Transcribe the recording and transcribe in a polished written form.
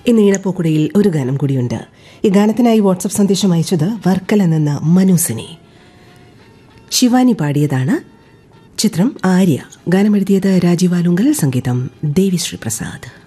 ഇന്ന് ഈണപ്പൂക്കുടയിൽ ഒരു ഗാനം കൂടിയുണ്ട്. ഈ ഗാനത്തിനായി വാട്സപ്പ് സന്ദേശം അയച്ചത് വർക്കല നിന്ന് മനുസിനി. ശിവാനി പാടിയതാണ്. ചിത്രം ആര്യ. ഗാനമെഴുതിയത് രാജീവ് ആലുങ്കൽ, സംഗീതം ദേവിശ്രീ പ്രസാദ്.